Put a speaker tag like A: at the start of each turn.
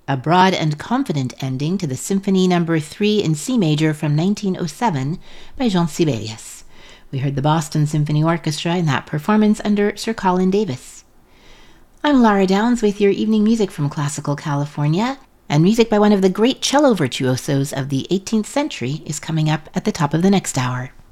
A: a broad and confident ending to the Symphony No. 3 in C major from 1907 by Jean Sibelius. We heard the Boston Symphony Orchestra in that performance under Sir Colin Davis. I'm Lara Downs with your evening music from Classical California, and music by one of the great cello virtuosos of the 18th century is coming up at the top of the next hour.